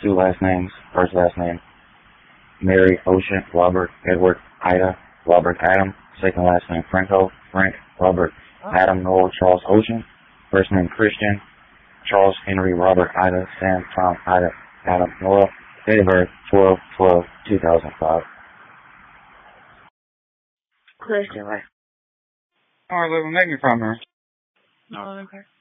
Two last names. First last name, Mary, Ocean, Robert, Edward, Ida, Robert, Adam. Second last name, Franco, Frank, Robert, Adam, Noel, Charles, Ocean. First name, Christian, Charles, Henry, Robert, Ida, Sam, Tom, Ida, Adam, Noel. Date of birth, 12/12/2005. Question, like, Alright, make me from her. no, okay.